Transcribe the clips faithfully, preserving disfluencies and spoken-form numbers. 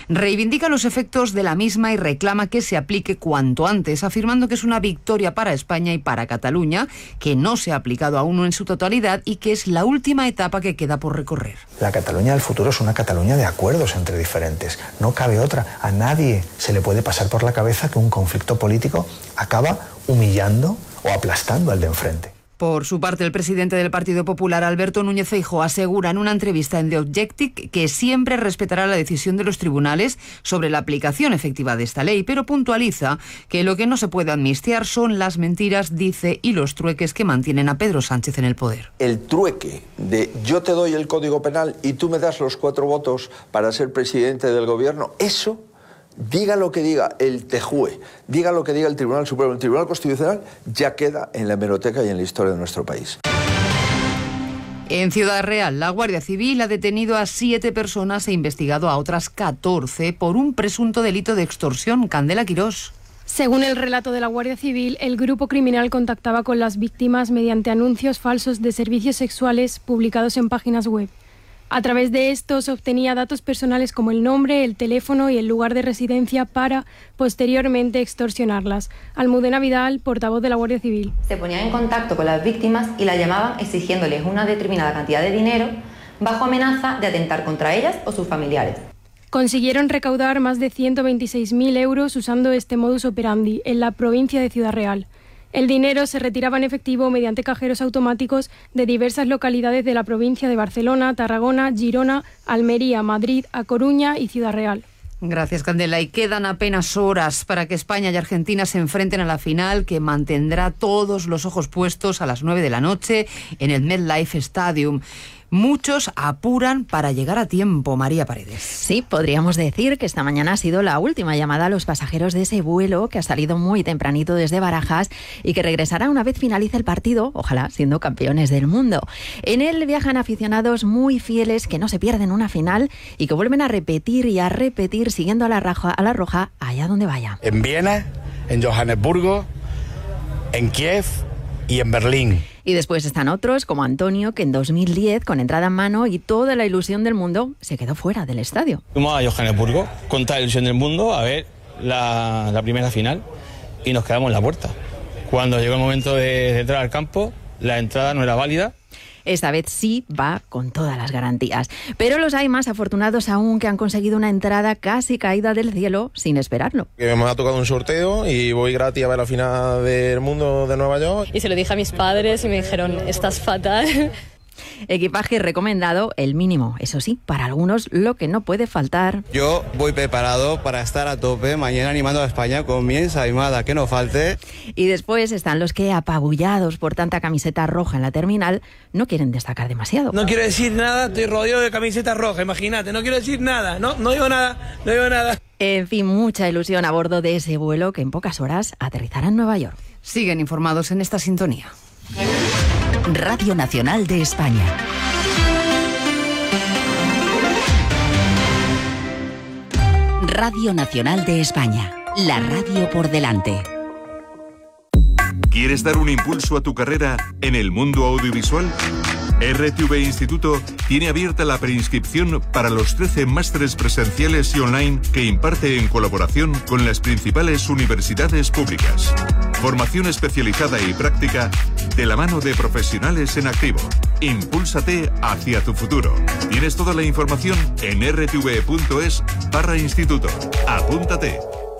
reivindica los efectos de la misma y reclama que se aplique cuanto antes, afirmando que es una victoria para España y para Cataluña, que no se ha aplicado aún en su totalidad y que es la última etapa que queda por recorrer. La Cataluña del futuro es una Cataluña de acuerdos entre diferentes. No cabe otra. A nadie se le puede pasar por la cabeza que un conflicto político acaba humillando o aplastando al de enfrente. Por su parte, el presidente del Partido Popular, Alberto Núñez Feijóo, asegura en una entrevista en The Objective que siempre respetará la decisión de los tribunales sobre la aplicación efectiva de esta ley, pero puntualiza que lo que no se puede amnistiar son las mentiras, dice, y los trueques que mantienen a Pedro Sánchez en el poder. El trueque de yo te doy el Código Penal y tú me das los cuatro votos para ser presidente del gobierno, eso... Diga lo que diga el T J U E, diga lo que diga el Tribunal Supremo, el Tribunal Constitucional, ya queda en la hemeroteca y en la historia de nuestro país. En Ciudad Real, la Guardia Civil ha detenido a siete personas e investigado a otras catorce por un presunto delito de extorsión. Candela Quirós. Según el relato de la Guardia Civil, el grupo criminal contactaba con las víctimas mediante anuncios falsos de servicios sexuales publicados en páginas web. A través de estos obtenía datos personales como el nombre, el teléfono y el lugar de residencia para, posteriormente, extorsionarlas. Almudena Vidal, portavoz de la Guardia Civil. Se ponían en contacto con las víctimas y las llamaban exigiéndoles una determinada cantidad de dinero bajo amenaza de atentar contra ellas o sus familiares. Consiguieron recaudar más de ciento veintiséis mil euros usando este modus operandi en la provincia de Ciudad Real. El dinero se retiraba en efectivo mediante cajeros automáticos de diversas localidades de la provincia de Barcelona, Tarragona, Girona, Almería, Madrid, A Coruña y Ciudad Real. Gracias, Candela. Y quedan apenas horas para que España y Argentina se enfrenten a la final, que mantendrá todos los ojos puestos a las nueve de la noche en el MetLife Stadium. Muchos apuran para llegar a tiempo, María Paredes. Sí, podríamos decir que esta mañana ha sido la última llamada a los pasajeros de ese vuelo que ha salido muy tempranito desde Barajas y que regresará una vez finalice el partido, ojalá siendo campeones del mundo. En él viajan aficionados muy fieles que no se pierden una final y que vuelven a repetir y a repetir siguiendo a la, raja, a la roja allá donde vaya. En Viena, en Johannesburgo, en Kiev y en Berlín. Y después están otros, como Antonio, que en dos mil diez, con entrada en mano y toda la ilusión del mundo, se quedó fuera del estadio. Fuimos a Johannesburgo con toda la ilusión del mundo a ver la, la primera final y nos quedamos en la puerta. Cuando llegó el momento de, de entrar al campo, la entrada no era válida. Esta vez sí va con todas las garantías. Pero los hay más afortunados aún que han conseguido una entrada casi caída del cielo sin esperarlo. Que me ha tocado un sorteo y voy gratis a ver la final del mundo de Nueva York. Y se lo dije a mis padres y me dijeron, estás fatal. Equipaje recomendado, el mínimo, eso sí, para algunos lo que no puede faltar. Yo voy preparado para estar a tope mañana animando a España con mi ensaimada, que no falte. Y después están los que, apabullados por tanta camiseta roja en la terminal, no quieren destacar demasiado. No quiero decir nada, estoy rodeado de camiseta roja, imagínate, no quiero decir nada, no, no digo nada, no digo nada. En fin, mucha ilusión a bordo de ese vuelo que en pocas horas aterrizará en Nueva York. Siguen informados en esta sintonía. Radio Nacional de España. Radio Nacional de España. La radio por delante. ¿Quieres dar un impulso a tu carrera en el mundo audiovisual? R T V Instituto tiene abierta la preinscripción para los trece másteres presenciales y online que imparte en colaboración con las principales universidades públicas. Formación especializada y práctica de la mano de profesionales en activo. Impúlsate hacia tu futuro. Tienes toda la información en r t v punto es barra instituto. Apúntate.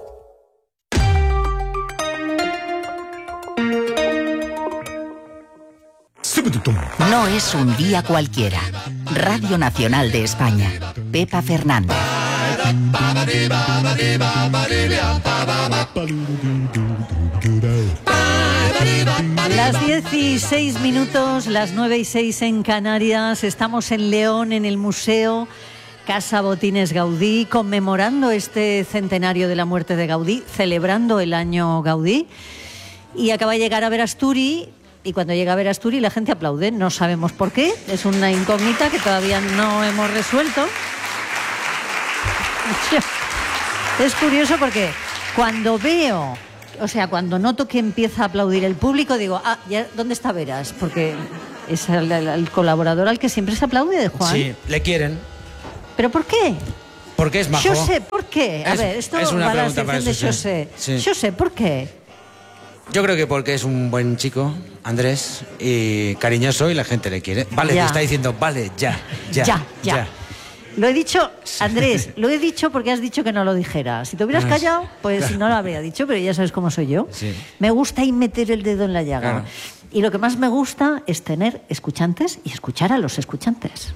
No es un día cualquiera. Radio Nacional de España. Pepa Fernández. Las dieciséis minutos, las nueve y seis en Canarias. Estamos en León, en el Museo Casa Botines Gaudí, conmemorando este centenario de la muerte de Gaudí, celebrando el año Gaudí. Y acaba de llegar a Verasturi. Y cuando llega a Verasturi la gente aplaude, no sabemos por qué, es una incógnita que todavía no hemos resuelto. Es curioso porque cuando veo, o sea, cuando noto que empieza a aplaudir el público, digo, ah, ya, ¿dónde está Veras? Porque es el, el, el colaborador al que siempre se aplaude, de Juan. Sí, le quieren. ¿Pero por qué? Porque es majo. José, ¿por qué? A Es- ver, esto es una va a la pregunta para sección de José. José. Sí. José, ¿por qué? Yo creo que porque es un buen chico, Andrés, y cariñoso y la gente le quiere. Vale, Ya. te está diciendo, vale, ya, ya, Ya, ya. Lo he dicho, Andrés, lo he dicho porque has dicho que no lo dijera. Si te hubieras Ah, callado, pues claro. no lo habría dicho, pero ya sabes cómo soy yo. Sí. Me gusta ahí meter el dedo en la llaga. Claro. Y lo que más me gusta es tener escuchantes y escuchar a los escuchantes.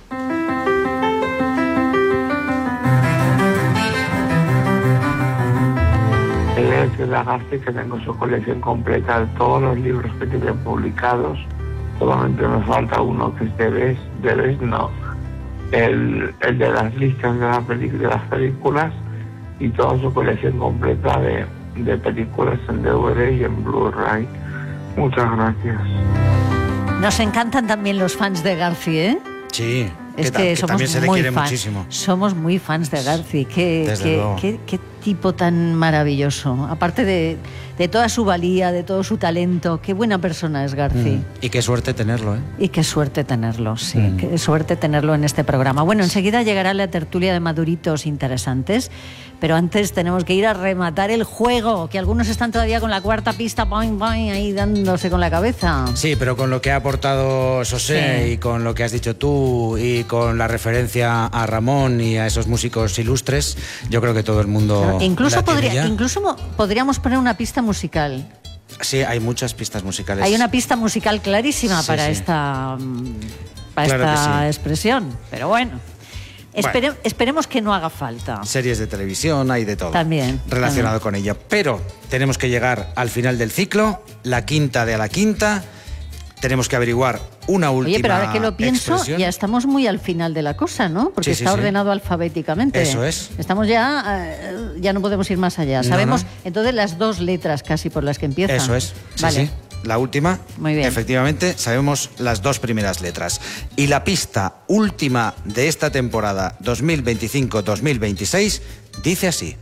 He de decirle a García que tengo su colección completa de todos los libros que tiene publicados. Solamente me falta uno que es de Bes, de Bes no, el, el de las listas de, la peli- de las películas y toda su colección completa de, de películas en D V D y en Blu-ray. Muchas gracias. Nos encantan también los fans de García, ¿eh? Sí, Es ta- que somos también se le muy quiere fan- muchísimo. Somos muy fans de García. Qué, Desde qué, luego. qué- qué tipo tan maravilloso. Aparte de, de toda su valía, de todo su talento, qué buena persona es García. Mm. Y qué suerte tenerlo, ¿eh? Y qué suerte tenerlo, sí, Mm. qué suerte tenerlo en este programa. Bueno, enseguida llegará la tertulia de maduritos interesantes, pero antes tenemos que ir a rematar el juego, que algunos están todavía con la cuarta pista, boing, boing, ahí dándose con la cabeza. Sí, pero con lo que ha aportado José Sí. y con lo que has dicho tú y con la referencia a Ramón y a esos músicos ilustres, yo creo que todo el mundo Claro, incluso, la tiene podría, ya. incluso mo- podríamos poner una pista musical. Sí, hay muchas pistas musicales. Hay una pista musical clarísima Sí, para sí. esta, mm, para Claro que esta sí. expresión, pero bueno. Espere- esperemos que no haga falta. Series de televisión, hay de todo. También, Relacionado con ello. Pero tenemos que llegar al final del ciclo, la quinta de a la quinta. Tenemos que averiguar una última Oye, pero ahora que lo pienso, expresión. ya estamos muy al final de la cosa, ¿no? Porque Sí, sí, está sí. ordenado alfabéticamente. Eso es. Estamos ya, eh, ya no podemos ir más allá. No, Sabemos no. entonces las dos letras casi por las que empiezan. Eso es. Sí, Vale. sí. La última. Muy bien. Efectivamente, sabemos las dos primeras letras. Y la pista última de esta temporada dos mil veinticinco dos mil veintiséis dice así.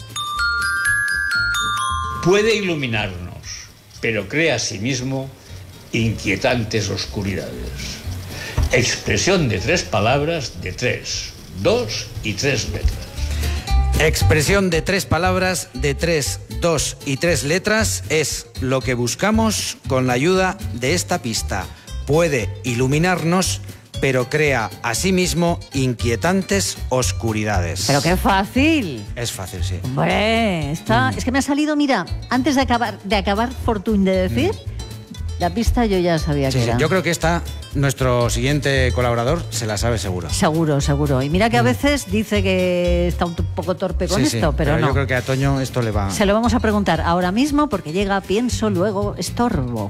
Puede iluminarnos, pero crea asimismo inquietantes oscuridades. Expresión de tres palabras de tres, dos y tres letras. Expresión de tres palabras de tres, dos y tres letras es lo que buscamos con la ayuda de esta pista. Puede iluminarnos, pero crea asimismo inquietantes oscuridades. Pero qué fácil. Es fácil, sí. Hombre, está, Mm. es que me ha salido, mira, antes de acabar, de acabar Fortune de decir, la pista yo ya sabía Mm. Sí, que sí. era. Yo creo que esta, nuestro siguiente colaborador se la sabe seguro. Seguro, seguro. Y mira que a veces dice que está un poco torpe con Mm. Sí, sí, esto, pero, no. yo creo que a Toño esto le va... Se lo vamos a preguntar ahora mismo porque llega Pienso, luego estorbo.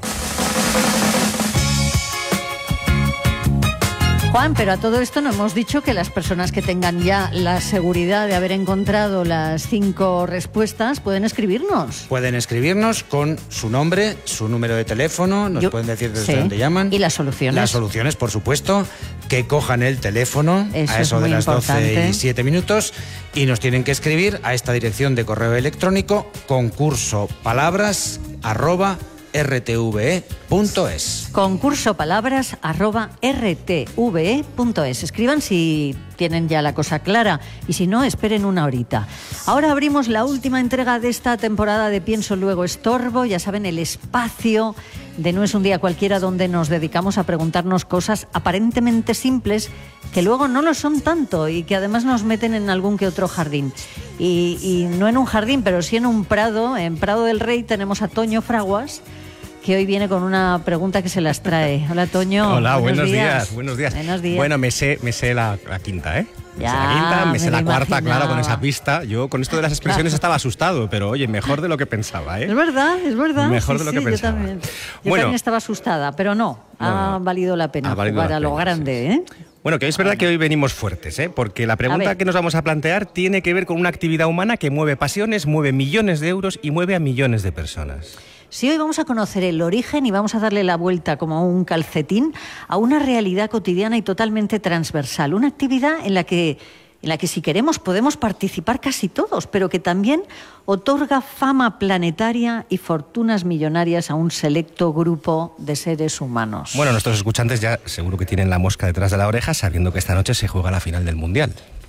Juan, pero a todo esto no hemos dicho que las personas que tengan ya la seguridad de haber encontrado las cinco respuestas pueden escribirnos. Pueden escribirnos con su nombre, su número de teléfono, nos Yo- pueden decir desde sí. dónde llaman. Y las soluciones. Las soluciones, por supuesto, que cojan el teléfono Eso a es eso de muy las doce importante. y siete minutos y nos tienen que escribir a esta dirección de correo electrónico concurso palabras arroba r t v e punto es. Concurso palabras arroba r t v e punto es. Escriban si tienen ya la cosa clara y si no, esperen una horita. Ahora abrimos la última entrega de esta temporada de Pienso Luego Estorbo. Ya saben, el espacio de No es un día cualquiera donde nos dedicamos a preguntarnos cosas aparentemente simples que luego no lo son tanto y que además nos meten en algún que otro jardín. Y, y no en un jardín, pero sí en un prado. En Prado del Rey tenemos a Toño Fraguas, que hoy viene con una pregunta que se las trae. Hola, Toño. Hola, buenos, días. días. buenos días. Buenos días. Bueno, me sé, me sé la, la quinta, ¿eh? Me Ya, sé la quinta, me me sé lo la cuarta, imaginaba. claro, con esa pista. Yo con esto de las expresiones Claro. estaba asustado, pero oye, mejor de lo que pensaba, ¿eh? Es verdad, es verdad. Mejor Sí, de lo que sí, pensaba. Yo también, yo Bueno. también estaba asustada, pero no, ha valido la pena Ha valido jugar la a lo pena, grande, ¿eh? Bueno, que es verdad que hoy venimos fuertes, ¿eh? Porque la A pregunta ver. que nos vamos a plantear tiene que ver con una actividad humana que mueve pasiones, mueve millones de euros y mueve a millones de personas. Sí, hoy vamos a conocer el origen y vamos a darle la vuelta como un calcetín a una realidad cotidiana y totalmente transversal. Una actividad en la que, en la que si queremos podemos participar casi todos, pero que también otorga fama planetaria y fortunas millonarias a un selecto grupo de seres humanos. Bueno, nuestros escuchantes ya seguro que tienen la mosca detrás de la oreja sabiendo que esta noche se juega la final del Mundial.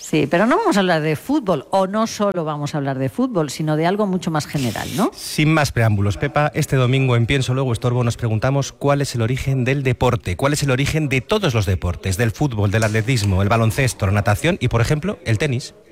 Sí, pero no vamos a hablar de fútbol, o no solo vamos a hablar de fútbol, sino de algo mucho más general, ¿no? Sin más preámbulos, Pepa, este domingo en Pienso Luego Estorbo nos preguntamos cuál es el origen del deporte, cuál es el origen de todos los deportes, del fútbol, del atletismo, el baloncesto, la natación y, por ejemplo, el tenis.